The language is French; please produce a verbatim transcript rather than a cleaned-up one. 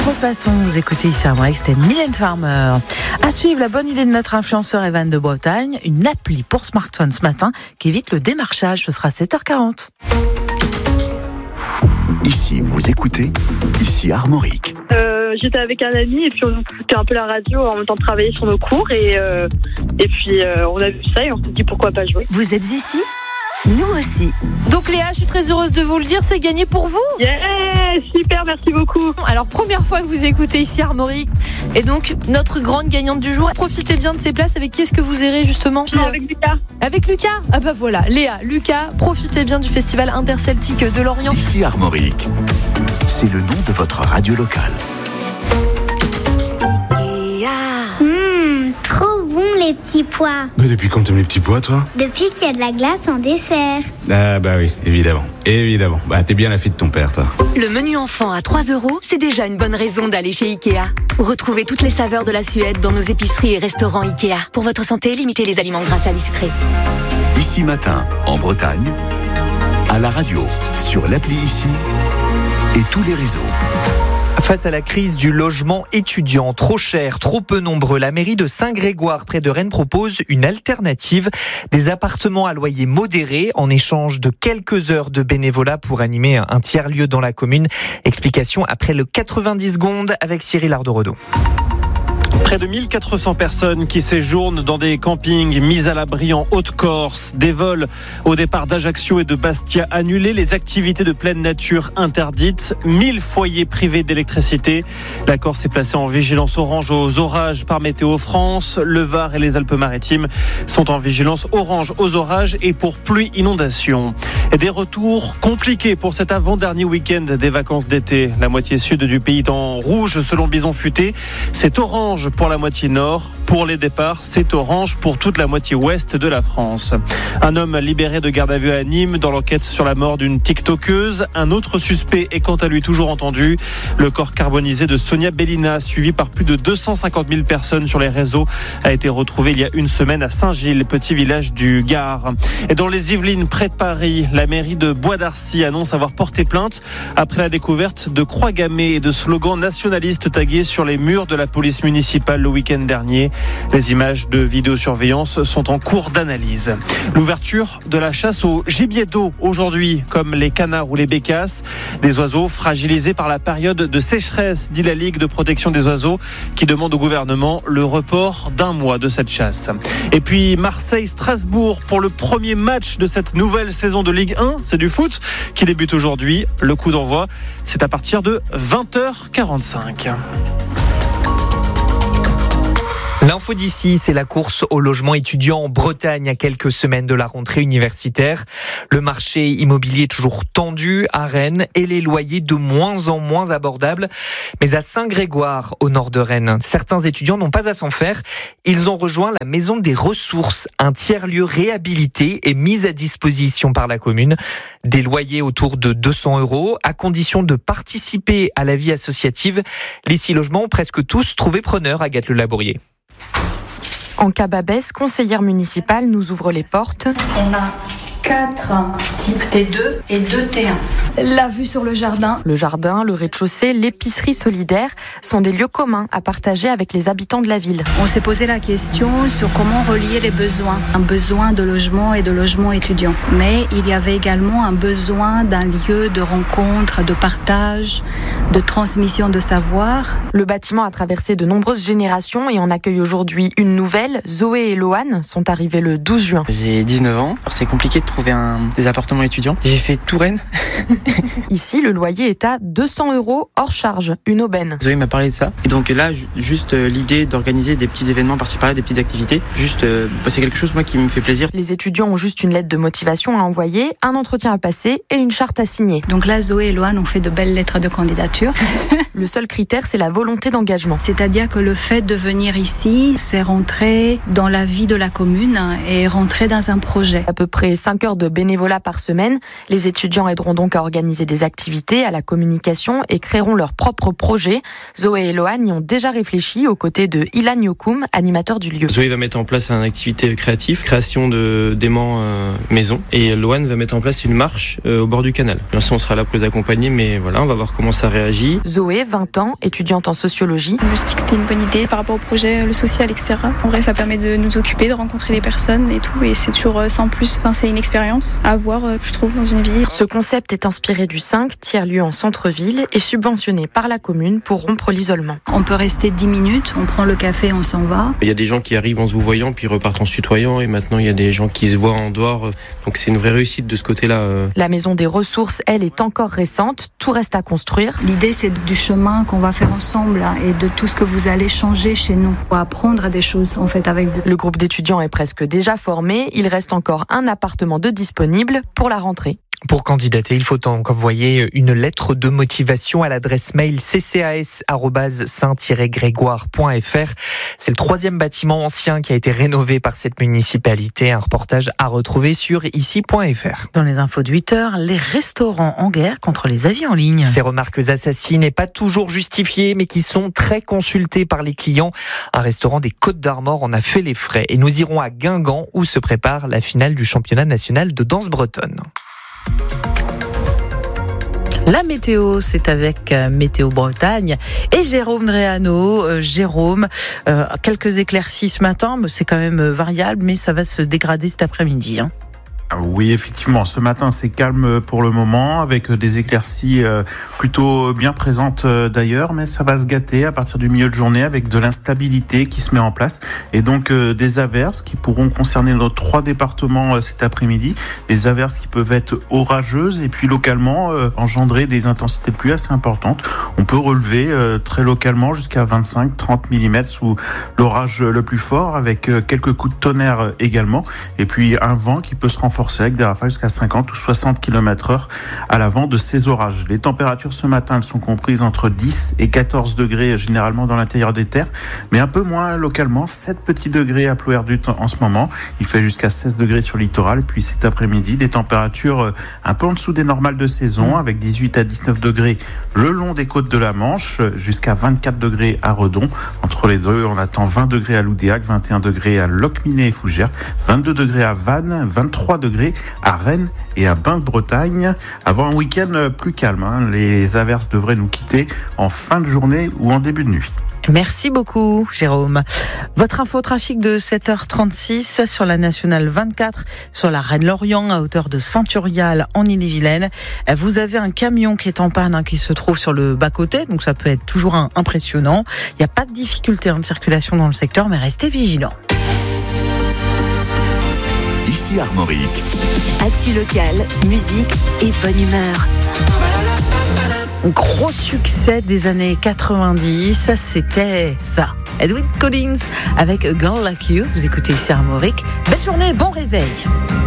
Contrefaçon, vous écoutez ici à moi, c'était Mylène Farmer. À suivre, la bonne idée de notre influenceur Evan de Bretagne, une appli pour smartphone ce matin qui évite le démarchage. Ce sera sept heures quarante. Ici, vous écoutez, ici Armorique. Euh, j'étais avec un ami et puis on écoutait un peu la radio en même temps de travailler sur nos cours et, euh, et puis euh, on a vu ça et on s'est dit pourquoi pas jouer. Vous êtes ici ? Nous aussi. Donc Léa, je suis très heureuse de vous le dire, c'est gagné pour vous. Yeah, super, merci beaucoup. Alors première fois que vous écoutez ici Armorique et donc notre grande gagnante du jour. Profitez bien de ces places. Avec qui est-ce que vous irez justement? Puis, avec Lucas. Avec Lucas? Ah bah voilà, Léa, Lucas, profitez bien du festival interceltique de Lorient. Ici Armorique, c'est le nom de votre radio locale. Mmh, trop bon les petits pois. Mais depuis quand t'aimes les petits pois, toi? Depuis qu'il y a de la glace en dessert. Ah bah oui, évidemment, évidemment. Bah t'es bien la fille de ton père, toi. Le menu enfant à trois euros, c'est déjà une bonne raison d'aller chez Ikea. Retrouvez toutes les saveurs de la Suède dans nos épiceries et restaurants Ikea. Pour votre santé, limitez les aliments gras, salés, sucrés. Ici Matin, en Bretagne, à la radio, sur l'appli Ici et tous les réseaux. Face à la crise du logement étudiant, trop cher, trop peu nombreux, la mairie de Saint-Grégoire près de Rennes propose une alternative, des appartements à loyer modéré en échange de quelques heures de bénévolat pour animer un tiers-lieu dans la commune. Explication après le quatre-vingt-dix secondes avec Cyril Ardorodo. Près de mille quatre cents personnes qui séjournent dans des campings mis à l'abri en Haute-Corse. Des vols au départ d'Ajaccio et de Bastia annulés. Les activités de pleine nature interdites. mille foyers privés d'électricité. La Corse est placée en vigilance orange aux orages par Météo France. Le Var et les Alpes-Maritimes sont en vigilance orange aux orages et pour pluie inondation. Et des retours compliqués pour cet avant-dernier week-end des vacances d'été. La moitié sud du pays est en rouge selon Bison Futé. C'est orange pour la moitié nord. Pour les départs, c'est orange pour toute la moitié ouest de la France. Un homme libéré de garde à vue à Nîmes dans l'enquête sur la mort d'une tiktokeuse. Un autre suspect est quant à lui toujours entendu. Le corps carbonisé de Sonia Bellina, suivi par plus de deux cent cinquante mille personnes sur les réseaux, a été retrouvé il y a une semaine à Saint-Gilles, petit village du Gard. Et dans les Yvelines, près de Paris, la mairie de Bois d'Arcy annonce avoir porté plainte après la découverte de croix gammées et de slogans nationalistes tagués sur les murs de la police municipale le week-end dernier. Les images de vidéosurveillance sont en cours d'analyse. L'ouverture de la chasse au gibier d'eau aujourd'hui, comme les canards ou les bécasses, des oiseaux fragilisés par la période de sécheresse, dit la Ligue de protection des oiseaux, qui demande au gouvernement le report d'un mois de cette chasse. Et puis Marseille-Strasbourg pour le premier match de cette nouvelle saison de Ligue un, c'est du foot, qui débute aujourd'hui. Le coup d'envoi, c'est à partir de vingt heures quarante-cinq. L'info d'ici, c'est la course au logement étudiant en Bretagne à quelques semaines de la rentrée universitaire. Le marché immobilier est toujours tendu à Rennes et les loyers de moins en moins abordables. Mais à Saint-Grégoire, au nord de Rennes, certains étudiants n'ont pas à s'en faire. Ils ont rejoint la Maison des Ressources, un tiers-lieu réhabilité et mis à disposition par la commune. Des loyers autour de deux cents euros, à condition de participer à la vie associative. Les six logements ont presque tous trouvé preneur, Agathe Le Labourier. Anka Babès, conseillère municipale, nous ouvre les portes. On a quatre types T deux et deux T un. La vue sur le jardin. Le jardin, le rez-de-chaussée, l'épicerie solidaire sont des lieux communs à partager avec les habitants de la ville. On s'est posé la question sur comment relier les besoins. Un besoin de logement et de logement étudiant. Mais il y avait également un besoin d'un lieu de rencontre, de partage, de transmission de savoir. Le bâtiment a traversé de nombreuses générations et en accueille aujourd'hui une nouvelle. Zoé et Loane sont arrivés le douze juin. J'ai dix-neuf ans, alors c'est compliqué de trouver un, des appartements étudiants. J'ai fait Touraine. Ici, le loyer est à deux cents euros hors charge, une aubaine. Zoé m'a parlé de ça. Et donc là, juste euh, l'idée d'organiser des petits événements par-ci par-là, des petites activités, juste, euh, bah, c'est quelque chose moi qui me fait plaisir. Les étudiants ont juste une lettre de motivation à envoyer, un entretien à passer et une charte à signer. Donc là, Zoé et Loane ont fait de belles lettres de candidature. Le seul critère, c'est la volonté d'engagement. C'est-à-dire que le fait de venir ici, c'est rentrer dans la vie de la commune et rentrer dans un projet. À peu près cinq heures de bénévolat par semaine. Les étudiants aideront donc à organiser des activités, à la communication et créeront leur propre projet. Zoé et Lohan y ont déjà réfléchi aux côtés de Ilan Yokoum, animateur du lieu. Zoé va mettre en place une activité créative, création de d'aimants euh, maison, et Lohan va mettre en place une marche euh, au bord du canal. Bien sûr, on sera là pour les accompagner, mais voilà, on va voir comment ça réagit. Zoé, vingt ans, étudiante en sociologie. Je me suis dit que c'était une bonne idée par rapport au projet, le social, et cetera. En vrai, ça permet de nous occuper, de rencontrer des personnes et tout, et c'est toujours euh, sans plus. Enfin, c'est une expérience à avoir, euh, je trouve, dans une vie. Ce concept est inspiré du cinq, tiers-lieu en centre-ville, et subventionné par la commune pour rompre l'isolement. On peut rester dix minutes, on prend le café, on s'en va. Il y a des gens qui arrivent en se vous voyant, puis repartent en se tutoyant, et maintenant il y a des gens qui se voient en dehors. Donc c'est une vraie réussite de ce côté-là. La maison des ressources, elle, est encore récente. Tout reste à construire. L'idée, c'est du chemin qu'on va faire ensemble et de tout ce que vous allez changer chez nous. On va apprendre des choses, en fait, avec vous. Le groupe d'étudiants est presque déjà formé. Il reste encore un appartement de disponible pour la rentrée. Pour candidater, il faut envoyer une lettre de motivation à l'adresse mail c c a s arobase saint tiret grégoire point f r. C'est le troisième bâtiment ancien qui a été rénové par cette municipalité. Un reportage à retrouver sur ici point f r. Dans les infos de huit heures, les restaurants en guerre contre les avis en ligne. Ces remarques assassines et pas toujours justifiées, mais qui sont très consultées par les clients. Un restaurant des Côtes d'Armor en a fait les frais. Et nous irons à Guingamp où se prépare la finale du championnat national de danse bretonne. La météo, c'est avec euh, Météo Bretagne et Jérôme Dréano. Euh, Jérôme, euh, quelques éclaircies ce matin, mais c'est quand même euh, variable, mais ça va se dégrader cet après-midi. Hein. Oui, effectivement, ce matin c'est calme pour le moment, avec des éclaircies plutôt bien présentes d'ailleurs, mais ça va se gâter à partir du milieu de journée avec de l'instabilité qui se met en place et donc des averses qui pourront concerner nos trois départements cet après-midi, des averses qui peuvent être orageuses et puis localement engendrer des intensités de pluie assez importantes. On peut relever très localement jusqu'à vingt-cinq à trente millimètres sous l'orage le plus fort, avec quelques coups de tonnerre également, et puis un vent qui peut se renforcer avec des rafales jusqu'à cinquante ou soixante kilomètres heure à l'avant de ces orages. Les températures ce matin, elles sont comprises entre dix et quatorze degrés généralement dans l'intérieur des terres, mais un peu moins localement, sept petits degrés à Plouerdut en ce moment. Il fait jusqu'à seize degrés sur le littoral. Et puis cet après-midi, des températures un peu en dessous des normales de saison, avec dix-huit à dix-neuf degrés le long des côtes de la Manche, jusqu'à vingt-quatre degrés à Redon. Entre les deux, on attend vingt degrés à Loudéac, vingt et un degrés à Locminé et Fougères, vingt-deux degrés à Vannes, vingt-trois degrés à Rennes et à Bain-de-Bretagne, avant un week-end plus calme. Hein. Les averses devraient nous quitter en fin de journée ou en début de nuit. Merci beaucoup, Jérôme. Votre info trafic de sept heures trente-six sur la nationale vingt-quatre, sur la Reine-Lorient à hauteur de Saint-Urial en Ille-et-Vilaine. Vous avez un camion qui est en panne, hein, qui se trouve sur le bas-côté, donc ça peut être toujours un, impressionnant. Il n'y a pas de difficulté hein, de circulation dans le secteur, mais restez vigilants. Ici Armorique. Actu local, musique et bonne humeur. Gros succès des années quatre-vingt-dix, c'était ça. Edwin Collins avec A Girl Like You. Vous écoutez ici Armorique. Belle journée, bon réveil.